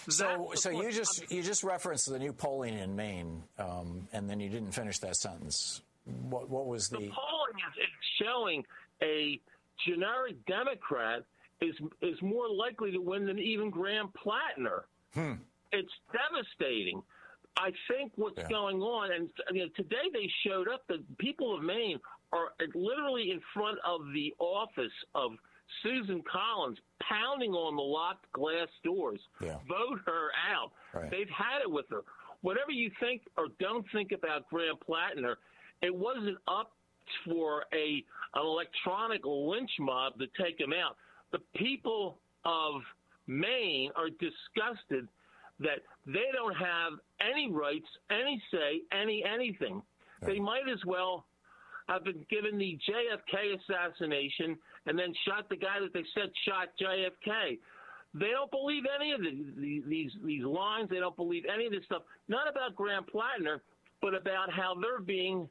So you just referenced the new polling in Maine, and then you didn't finish that sentence. What was the polling is showing a generic Democrat is more likely to win than even Graham Plattner. It's devastating. I think what's going on, and today they showed up, the people of Maine are literally in front of the office of Susan Collins, pounding on the locked glass doors. Vote her out. Right. They've had it with her. Whatever you think or don't think about Graham Plattner, it wasn't up for an electronic lynch mob to take him out. The people of Maine are disgusted that they don't have any rights, any say, anything. Right. They might as well have been given the JFK assassination and then shot the guy that they said shot JFK. They don't believe any of these lines. They don't believe any of this stuff. Not about Graham Plattner, but about how they're being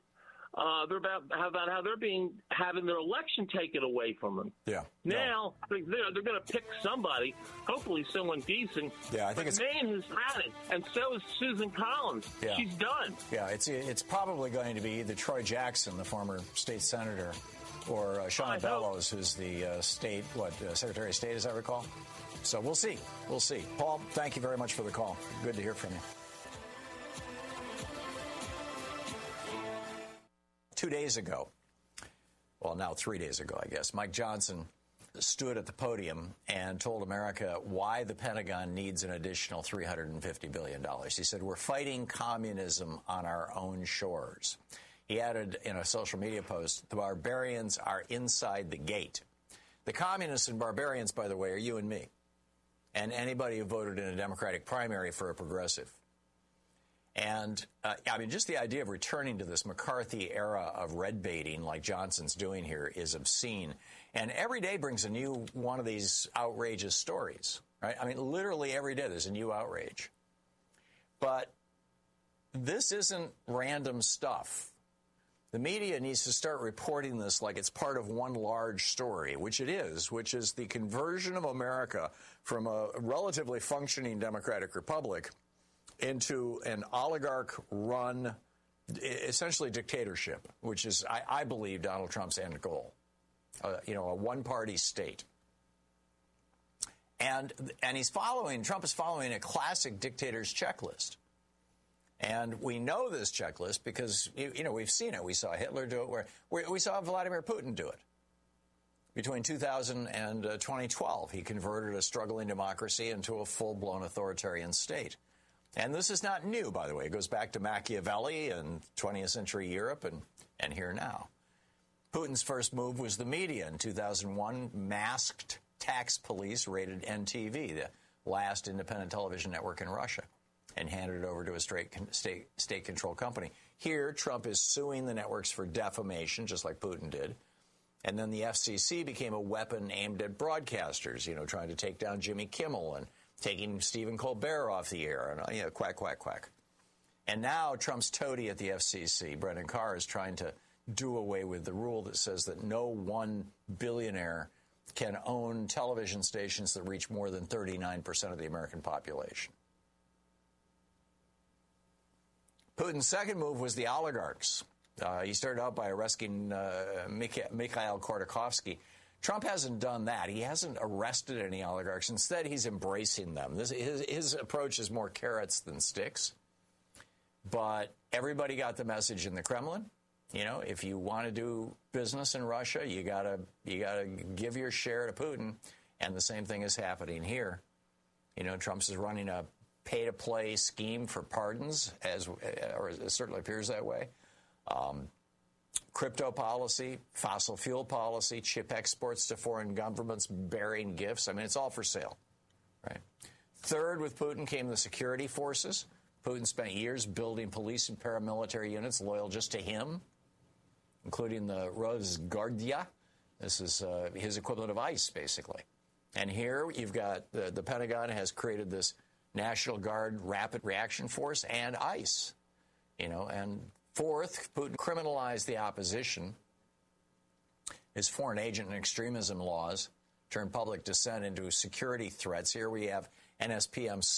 having their election taken away from them. Now they're going to pick somebody, hopefully someone decent. I think Maine has had it, and so is Susan Collins. She's done. It's probably going to be either Troy Jackson, the former state senator, or Shauna Bellows, who's the Secretary of State, as I recall. So we'll see. Paul, thank you very much for the call. Good to hear from you. 2 days ago, well, now 3 days ago, I guess, Mike Johnson stood at the podium and told America why the Pentagon needs an additional $350 billion. He said, we're fighting communism on our own shores. He added in a social media post, the barbarians are inside the gate. The communists and barbarians, by the way, are you and me, and anybody who voted in a Democratic primary for a progressive. And, just the idea of returning to this McCarthy era of red baiting like Johnson's doing here is obscene. And every day brings a new one of these outrageous stories, right? Literally every day there's a new outrage. But this isn't random stuff. The media needs to start reporting this like it's part of one large story, which it is, which is the conversion of America from a relatively functioning democratic republic into an oligarch-run, essentially dictatorship, which is, I believe, Donald Trump's end goal. A one-party state. And Trump is following a classic dictator's checklist. And we know this checklist because, we've seen it. We saw Hitler do it. We saw Vladimir Putin do it. Between 2000 and 2012, he converted a struggling democracy into a full-blown authoritarian state. And this is not new, by the way. It goes back to Machiavelli and 20th century Europe and here now. Putin's first move was the media. In 2001, masked tax police raided NTV, the last independent television network in Russia, and handed it over to a state-controlled company. Here, Trump is suing the networks for defamation, just like Putin did. And then the FCC became a weapon aimed at broadcasters, trying to take down Jimmy Kimmel and taking Stephen Colbert off the air, and quack, quack, quack. And now Trump's toady at the FCC, Brendan Carr, is trying to do away with the rule that says that no one billionaire can own television stations that reach more than 39% of the American population. Putin's second move was the oligarchs. He started out by arresting Mikhail Khodorkovsky. Trump hasn't done that. He hasn't arrested any oligarchs. Instead, he's embracing them. His approach is more carrots than sticks. But everybody got the message in the Kremlin. If you want to do business in Russia, you gotta give your share to Putin. And the same thing is happening here. Trump's is running a pay-to-play scheme for pardons, or it certainly appears that way. Crypto policy, fossil fuel policy, chip exports to foreign governments, bearing gifts. It's all for sale, right? Third, with Putin came the security forces. Putin spent years building police and paramilitary units loyal just to him, including the Rosguardia. This is his equivalent of ICE, basically. And here you've got the Pentagon has created this National Guard Rapid Reaction Force and ICE, and fourth, Putin criminalized the opposition. His foreign agent and extremism laws turned public dissent into security threats. Here we have NSPM